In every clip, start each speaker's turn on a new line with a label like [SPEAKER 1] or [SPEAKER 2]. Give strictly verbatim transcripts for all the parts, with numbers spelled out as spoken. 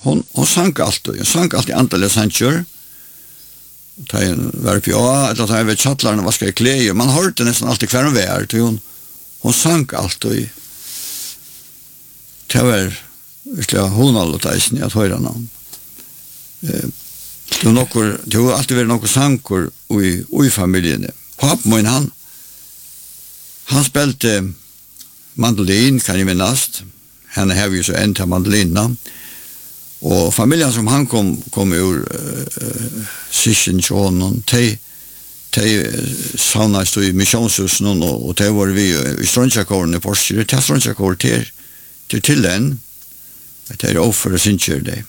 [SPEAKER 1] hon, hon sank alltid, hon sank alltid antallet sanger. Ta en var på ja, eller ta vet chattlarna vad ska jag klä. Man hörde nästan alltid kvar hon var till hon hon sank alltid. Det var virkelig hon alla tajsen att höra namn. Eh det nokkur det har alltid varit nokkur sankor i i familjen. Pappa min han han spelte mandolin kan jag minnas. Han har ju så en till mandolina. Och familjen som han kom kom ur uh, Sischen John te te sauna stod i missionshusen och och det var vi i Strandjakåren i Porsche till Strandjakåren till till till den att det är offer och synkör det.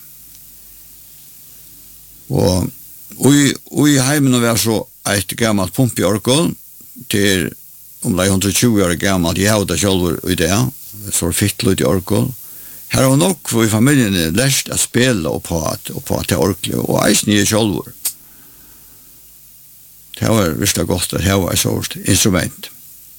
[SPEAKER 1] Och vi vi hemmen och var så ett gammalt pumporgel till om det är hundratjugo år gammalt jag hade själv i det så fittligt orgel. Här har nog för familjen lärt att spela och på att och på att orkla och eisen är själv. Det var visst gott att ha ett sånt instrument.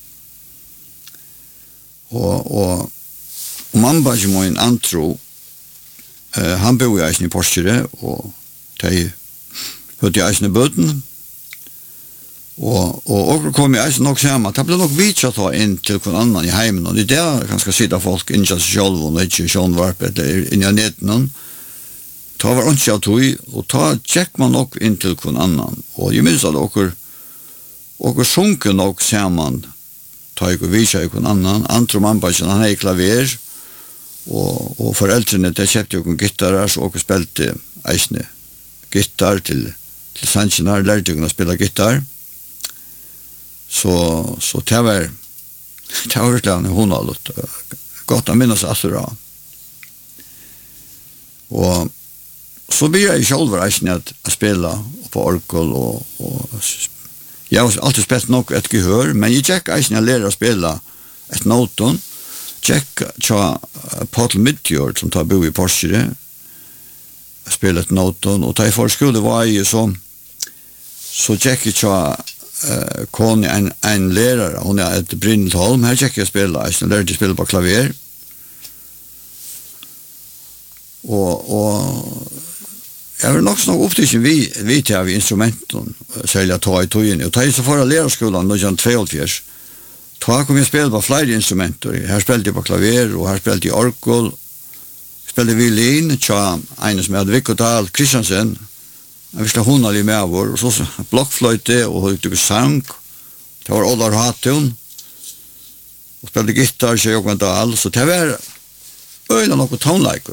[SPEAKER 1] Och och mamma ju min antro eh han bor i eisen i Porsche och det hade eisen i botten. Och och och kom jag alltså nog samma. Det blev nog vits att ta in till någon annan i hemmen och det där ganska sitta folk in just själv och inte sjön varp eller in i näten. Ta var inte jag tog och ta check man nog in till någon annan. Och jag minns att och och sjunker nog samman. Ta jag och visa någon annan. Antro man bara han är klaver och och föräldrarna det köpte ju en gitarr så och spelte eisne gitarr till till sanchinar lärde jag att spela gitarr. Så så det var det var verkligen hon har låt gott att minnas assura. Och så blir jag själv räknat att spela på orgel och och jag har alltid spelat nog ett gehör men jag check att jag lär att spela ett noton check cha Paul Midtjord som tar bo i Porsche spela ett noton och ta i förskola var ju så så check cha Uh, kon en en lärare hon är ett Brindholm här checkar spela jag lärde spela på klaver och och jag vill också nog upptäcka vi vi tar vi instrumenten sälja ta i tojen och ta i så för lärarskolan då jag tvåhundra ta kom jag spela på flera instrument här spelade jag på klaver och här spelade jag orgel spelade violin cha en som hade Victor Christiansen. Jag visste hon hade med vår och så blockflöjte och höjde sang. Det var Oddar Hatton. Och spelade gitarr så jag inte alls. Så det var öjla något tonlager.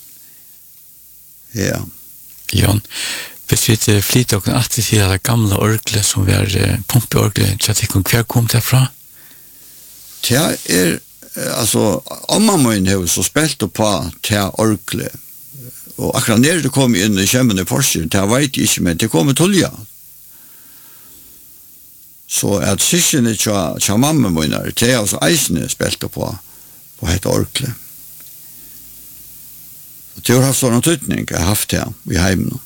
[SPEAKER 1] Ja.
[SPEAKER 2] Jan, hvis vi flyter och alltid till det gamla orglet som vi är pumpeorglet, så att det kvar kom derfra?
[SPEAKER 1] Det är, alltså, om man må in hos så spelte på det orglet. Og akkurat når det kom inn i kjemmen i Porsche, det vet jeg ikke, men det kom i Tulja. Så at syskene tja, tja mamma mine, det er også eisene spilte på, på et orkle. Og det har haft sånn tydning, jeg har haft det i heimen.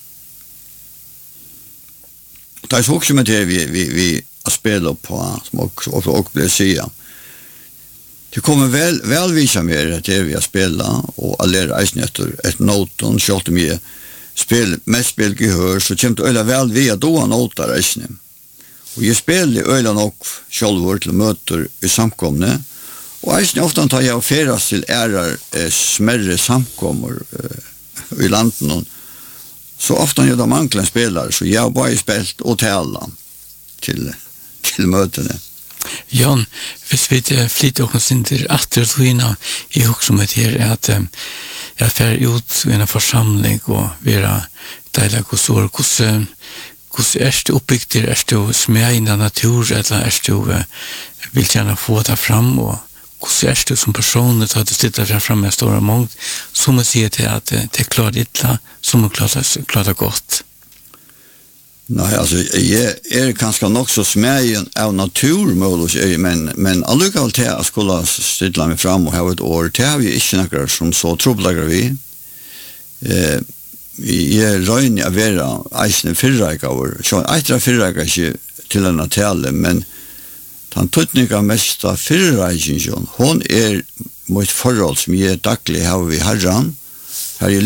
[SPEAKER 1] Det er så også med det vi, vi, vi spiller på, som også, også, også ble sier. Det kommer väl väl visa mer det vi har spelat och alla eisen efter ett noton skjuter mig spel mest spel gehör så kommer det öla väl via då notar eisen. Och jag spelar öla nog själv till möter i samkomne och eisen ofta tar jag feras till ärar eh, smärre samkommer eh, i landen så ofta jag de anklen spelar så jag bara spelat och tälla till till mötena.
[SPEAKER 2] Jan, hvis vi flytter oss sinter atter togina i hoksomet her, er at um, jeg fer ut i en forsamling og vera deila kosor, hvordan er du oppbyggt der, er du smegna natur, eller er du uh, vil gjerne få det fram, og hvordan er du som person, at du stiller deg fram med stora mångt, som man sier til at uh, det er klart ytla, som man klarer godt.
[SPEAKER 1] Nej, alltså jag är ganska nog så smägen av natur, men men allukal till att skulle stilla mig fram och ha ett år till har vi inte några som så trubblar vi. Eh, jag röjn jag vara eisen fyrräkar, så extra fyrräkar till en natale, men han tutningar mesta fyrräkingen, hon är mot förhåll som är daglig har vi herran. Här